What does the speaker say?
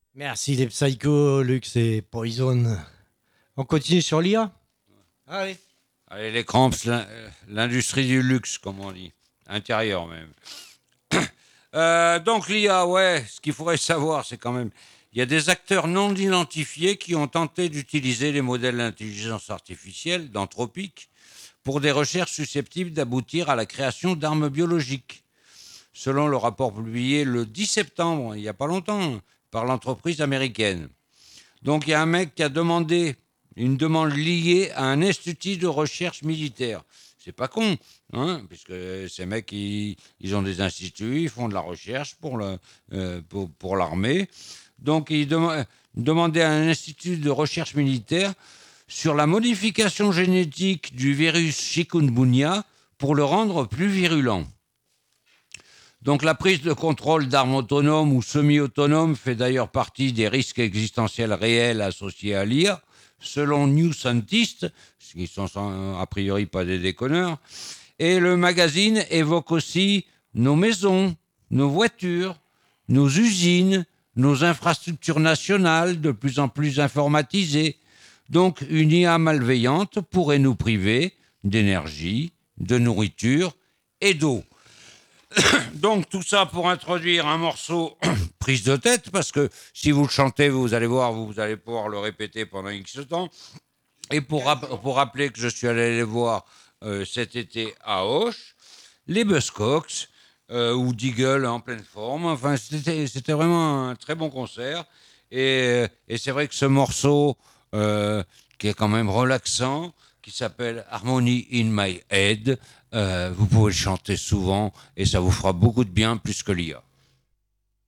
Merci les psychos, Lux et Poison. On continue sur l'IA. Allez. Allez, les cramps, l'industrie du luxe, comme on dit. Intérieur même. Donc l'IA, ouais, ce qu'il faudrait savoir, c'est quand même, il y a des acteurs non identifiés qui ont tenté d'utiliser les modèles d'intelligence artificielle, d'anthropique, pour des recherches susceptibles d'aboutir à la création d'armes biologiques. Selon le rapport publié le 10 septembre, il n'y a pas longtemps, par l'entreprise américaine. Donc il y a un mec qui a demandé une demande liée à un institut de recherche militaire. C'est pas con, hein, puisque ces mecs, ils ont des instituts, ils font de la recherche pour l'armée. Donc ils demandaient à un institut de recherche militaire sur la modification génétique du virus chikungunya pour le rendre plus virulent. Donc la prise de contrôle d'armes autonomes ou semi-autonomes fait d'ailleurs partie des risques existentiels réels associés à l'IA, selon New Scientist, qui sont a priori pas des déconneurs. Et le magazine évoque aussi nos maisons, nos voitures, nos usines, nos infrastructures nationales de plus en plus informatisées. Donc une IA malveillante pourrait nous priver d'énergie, de nourriture et d'eau. Donc tout ça pour introduire un morceau prise de tête, parce que si vous le chantez, vous allez voir, vous allez pouvoir le répéter pendant X temps. Et pour rappeler que je suis allé les voir cet été à Auch, les Buzzcocks, ou Deagle en pleine forme. Enfin, c'était vraiment un très bon concert. Et c'est vrai que ce morceau, qui est quand même relaxant, qui s'appelle Harmony in My Head, vous pouvez le chanter souvent et ça vous fera beaucoup de bien, plus que l'IA.